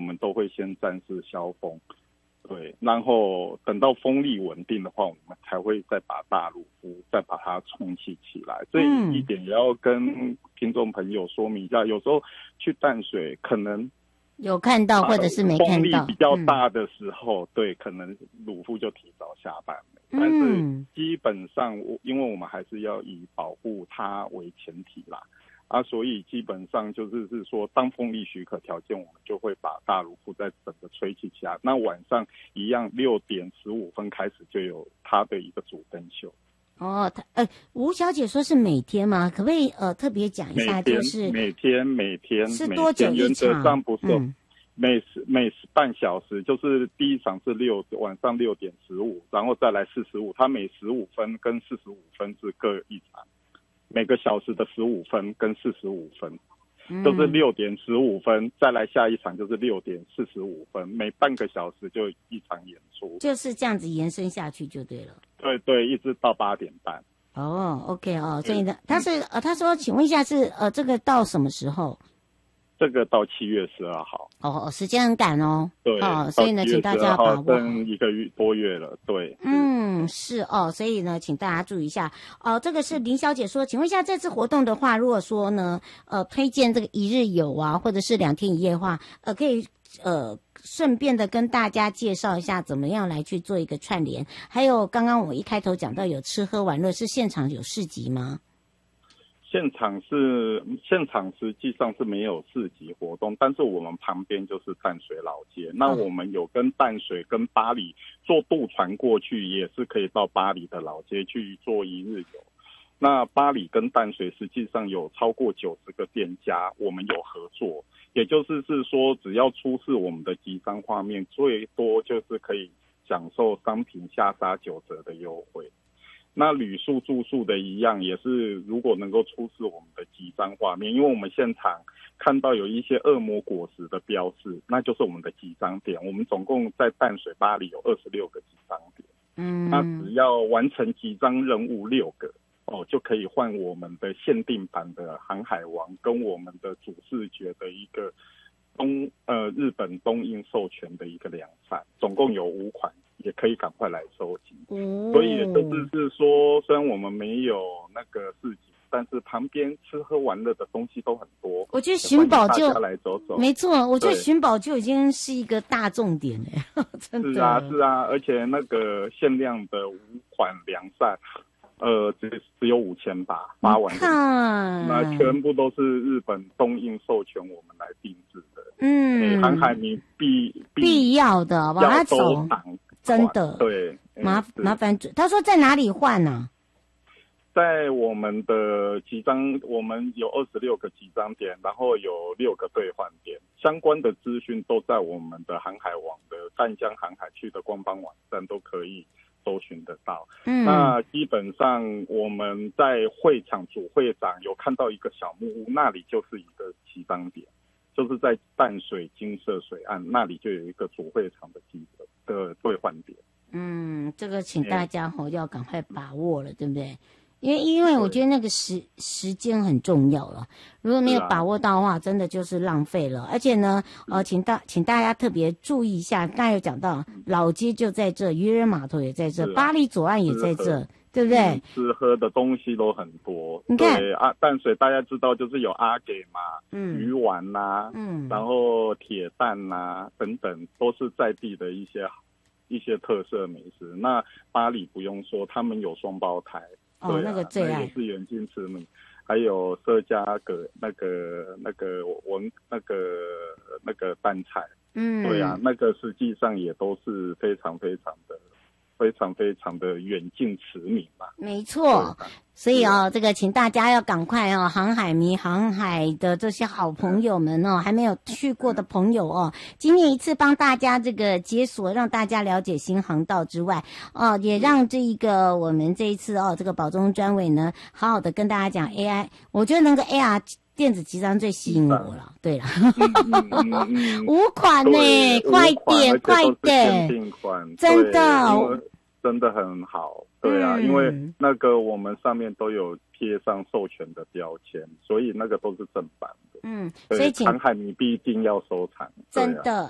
们都会先暂时消风，对，然后等到风力稳定的话，我们才会再把大鲁夫再把它充气起来。所以一点也要跟听众朋友说明一下，有时候去淡水可能有看到或者是没看到， 风力比较大的时候，对，可能鲁夫就提早下班了。但是基本上，因为我们还是要以保护它为前提啦，所以基本上就是说，当风力许可条件，我们就会把大鲁夫再整个吹气起来。那晚上一样6:15开始就有它的一个主灯秀。 吴小姐说是每天吗？可不可以特别讲一下？就是每天是多久一场？ 原则上不是。每半小时，就是第一场是晚上6:15，然后再来45，它每15分跟45分是各一场，每个小时的15分跟45分，就是6:15，再来下一场就是6:45，每半个小时就一场演出， 就是这样子延伸下去就对了。 对，一直到8点半。 OK 所以呢，他说，请问一下是这个到什么时候？ 这个到7月12号。 时间很赶哦。 对。 所以呢，请大家把握。 剩1个多月了，对。 是所以呢，请大家注意一下。这个是林小姐说，请问一下，这次活动的话，如果说呢，推荐这个1日游啊，或者是2天1夜的话，可以顺便的跟大家介绍一下怎么样来去做一个串联。还有刚刚我一开头讲到有吃喝玩乐，是现场有市集吗？ 现场实际上是没有市集活动，但是我们旁边就是淡水老街。那我们有跟淡水跟巴黎坐渡船过去，也是可以到巴黎的老街去做1日游。那巴黎跟淡水实际上有超过90个店家，我们有合作，也就是说，只要出示我们的集章画面，最多就是可以享受商品下杀9折的优惠。那旅宿住宿的一样，也是如果能够出示我们的集章画面，因为我们现场看到有一些恶魔果实的标示，那就是我们的集章点。我们总共在淡水巴黎有26个集章点，那只要完成集章任务6个就可以换我们的限定版的航海王跟我们的主视觉的一个日本东映授权的一个2扇，总共有5款，也可以赶快来收集。所以也就是说，虽然我们没有那个市集，但是旁边吃喝玩乐的东西都很多。 我觉得寻宝就大家来走走， 没错，我觉得寻宝就已经是一个大重点了。真的是啊，而且那个限量的5款2扇。只有5000把发完，那全部都是日本东映授权我们来定制的。航海迷必要的，把它走， 真的。 对， 麻烦。他说在哪里换呢？ 在我们的集章，我们有26个集章点，然后有6个兑换点，相关的资讯都在我们的航海网的淡江航海区的官方网站都可以搜寻得到。那基本上我们在会场主会场有看到一个小木屋，那里就是一个集章点，就是在淡水金色水岸那里就有一个主会场的兑换点。 这个请大家要赶快把握了，对不对？因为我觉得那个时间很重要了，如果没有把握到的话，真的就是浪费了。而且呢，请大家特别注意一下，刚才有讲到老街就在这，渔人码头也在这，巴黎左岸也在这，对不对？ 吃喝的东西都很多。 你看淡水大家知道就是有阿给嘛，鱼丸啦，然后铁蛋啦等等，都是在地的一些特色美食。那巴黎不用说，他们有双胞胎。 那个最爱也是远近驰名，还有色加那个蛋菜，对啊，那个实际上也都是非常的远近驰名嘛。 没错，所以这个请大家要赶快航海迷、航海的这些好朋友们还没有去过的朋友今天一次帮大家这个解锁，让大家了解新航道之外也让这一个我们这一次这个保中专委呢，好好的跟大家讲 AI， 我觉得那个 AR 电子集章最吸引我了。对了，5款呢，快点， 真的很好。对啊，因为那个我们上面都有贴上授权的标签，所以那个都是正版的。 所以航海迷必定要收藏。 真的，